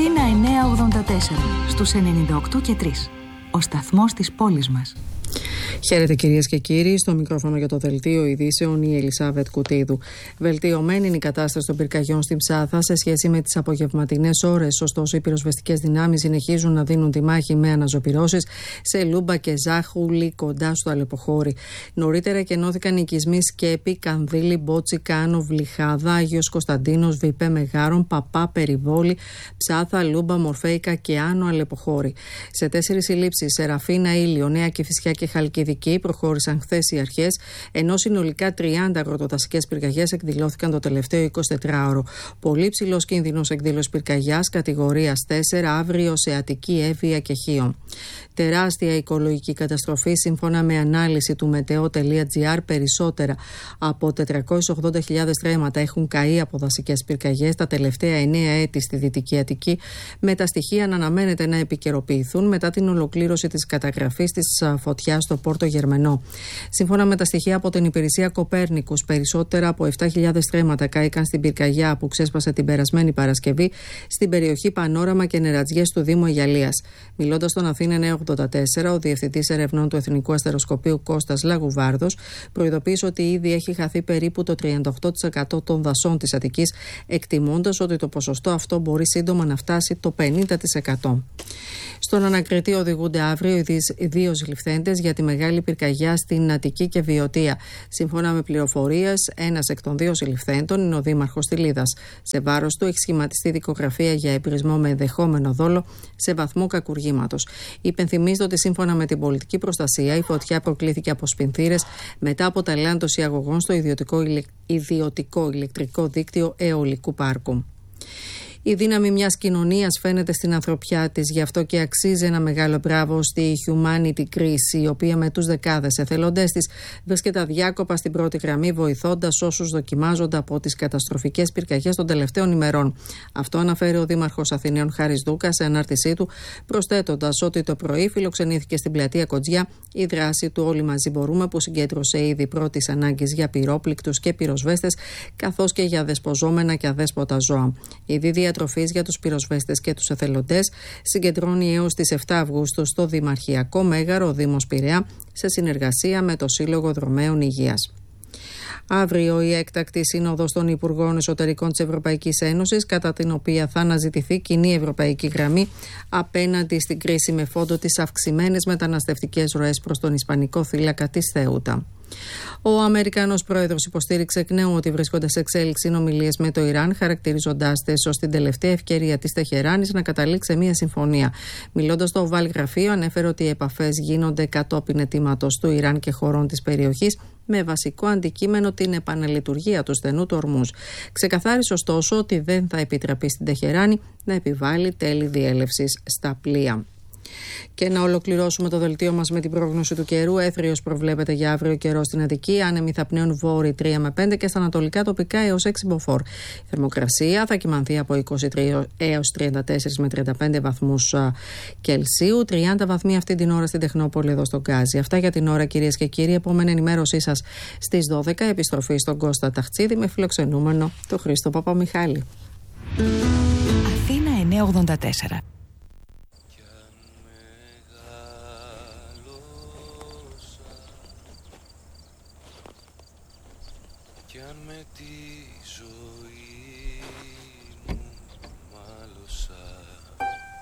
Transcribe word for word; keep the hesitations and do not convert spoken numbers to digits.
Αθήνα εννιακόσια ογδόντα τέσσερα, στους ενενήντα οκτώ και τρία. Ο σταθμός της πόλης μας. Χαίρετε κυρίες και κύριοι, στο μικρόφωνο για το δελτίο ειδήσεων η Ελισάβετ Κουτίδου. Βελτιωμένη είναι η κατάσταση των πυρκαγιών στην Ψάθα σε σχέση με τις απογευματινές ώρες, ωστόσο οι πυροσβεστικές δυνάμεις συνεχίζουν να δίνουν τη μάχη με αναζωπυρώσεις σε Λούμπα και Ζάχουλη κοντά στο Αλεποχώρι. Νωρίτερα κενώθηκαν οικισμοί Σκέπη, Κανδύλη, Μπότσι, Κάνο, Βλυχάδα, Άγιος Κωνσταντίνος, Βιπέ Μεγάρων, Παπά, Περιβόλη, Ψάθα, Λούμπα, Μορφέικα και Άνω Αλεποχώρι. Σε τέσσερις συλλήψεις, Σεραφίνα, Ήλιο, Νέα Κηφισιά και Χαλκιδική, προχώρησαν χθες οι αρχές, ενώ συνολικά τριάντα αγροτοδασικές πυρκαγιές εκδηλώθηκαν το τελευταίο εικοσιτετράωρο. Πολύ ψηλός κίνδυνος εκδήλωσης πυρκαγιάς κατηγορίας τέσσερα αύριο σε Αττική, Εύβοια και Χίο. Τεράστια οικολογική καταστροφή, σύμφωνα με ανάλυση του μετεό.gr, περισσότερα από τετρακόσιες ογδόντα χιλιάδες στρέμματα έχουν καεί από δασικές πυρκαγιές τα τελευταία εννέα έτη στη Δυτική Αττική, με τα στοιχεία να αναμένεται να επικαιροποιηθούν μετά την ολοκλήρωση της καταγραφής της φωτιάς στο Πόρτο Γερμενό. Σύμφωνα με τα στοιχεία από την υπηρεσία Κοπέρνικους, περισσότερα από επτά χιλιάδες στρέμματα κάηκαν στην πυρκαγιά που ξέσπασε την περασμένη Παρασκευή στην περιοχή Πανόραμα και Νερατζιές του Δήμου Αγιαλίας. Μιλώντας στον Αθήνα εννιακόσια ογδόντα τέσσερα, ο Διευθυντής Ερευνών του Εθνικού Αστεροσκοπείου Κώστας Λαγουβάρδος προειδοποίησε ότι ήδη έχει χαθεί περίπου το τριάντα οκτώ τοις εκατό των δασών της Αττικής, εκτιμώντας ότι το ποσοστό αυτό μπορεί σύντομα να φτάσει το πενήντα τοις εκατό. Στον ανακριτή οδηγούνται αύριο οι δύο συλληφθέντες για τη μεγάλη πυρκαγιά στην Αττική και Βιωτία. Σύμφωνα με πληροφορίες, ένας εκ των δύο συλληφθέντων είναι ο δήμαρχος Τηλίδας. Σε βάρος του έχει σχηματιστεί δικογραφία για εμπειρισμό με ενδεχόμενο δόλο σε βαθμό κακουργήματος. Υπενθυμίζω ότι σύμφωνα με την πολιτική προστασία, η φωτιά προκλήθηκε από σπινθήρες μετά από ταλάντωση αγωγών στο ιδιωτικό, ιδιωτικό ηλεκτρικό δίκτυο αιωλικού πάρκου. Η δύναμη μιας κοινωνίας φαίνεται στην ανθρωπιά της, γι' αυτό και αξίζει ένα μεγάλο μπράβο στη Humanity κρίση, η οποία με τους δεκάδες εθελοντές της βρίσκεται αδιάκοπα στην πρώτη γραμμή, βοηθώντας όσους δοκιμάζονται από τις καταστροφικές πυρκαγιές των τελευταίων ημερών. Αυτό αναφέρει ο Δήμαρχος Αθηναίων Χάρης Δούκας σε ανάρτησή του, προσθέτοντας ότι το πρωί φιλοξενήθηκε στην πλατεία Κοτζιά η δράση του Όλοι Μαζί Μπορούμε, που συγκέντρωσε ήδη πρώτης ανάγκης για πυρόπληκτους και πυροσβέστες, καθώς και για δεσποζόμενα και αδέσποτα ζώα. Η διατροφής για τους πυροσβέστες και τους εθελοντές συγκεντρώνει έως τις επτά Αυγούστου στο Δημαρχιακό Μέγαρο Δήμος Πειραιά, σε συνεργασία με το Σύλλογο Δρομέων Υγείας. Αύριο η έκτακτη σύνοδος των Υπουργών Εσωτερικών της Ευρωπαϊκής Ένωσης, κατά την οποία θα αναζητηθεί κοινή ευρωπαϊκή γραμμή απέναντι στην κρίση με φόντο τις αυξημένες μεταναστευτικές ροές προς τον Ισπανικό θύλακα της Θεούτα. Ο Αμερικανός πρόεδρος υποστήριξε εκ νέου ότι βρίσκονται σε εξέλιξη συνομιλίες με το Ιράν, χαρακτηρίζοντάς τες ως την τελευταία ευκαιρία της Τεχεράνης να καταλήξει σε μια συμφωνία. Μιλώντας στο Οβάλ Γραφείο, ανέφερε ότι οι επαφές γίνονται κατόπιν αιτήματος του Ιράν και χωρών της περιοχής, με βασικό αντικείμενο την επαναλειτουργία του στενού του Ορμούζ. Ξεκαθάρισε ωστόσο ότι δεν θα επιτραπεί στην Τεχεράνη να επιβάλλει τέλη διέλευσης στα πλοία. Και να ολοκληρώσουμε το δελτίο μας με την πρόγνωση του καιρού. Έθριος προβλέπεται για αύριο καιρό στην Αττική, άνεμοι θα πνέουν βόρειοι τρία με πέντε και στα ανατολικά τοπικά έως έξι μποφόρ. Η θερμοκρασία θα κυμανθεί από είκοσι τρία έως τριάντα τέσσερα με τριάντα πέντε βαθμούς Κελσίου, τριάντα βαθμοί αυτή την ώρα στην Τεχνόπολη εδώ στον Γκάζι. Αυτά για την ώρα, κυρίες και κύριοι. Επόμενη ενημέρωσή σας στις δώδεκα, επιστροφή στον Κώστα Ταχτσίδη με φιλοξενούμενο τον Χρήστο Παπαμιχάλη. Αθήνα εννιακόσια ογδόντα τέσσερα. Κι αν με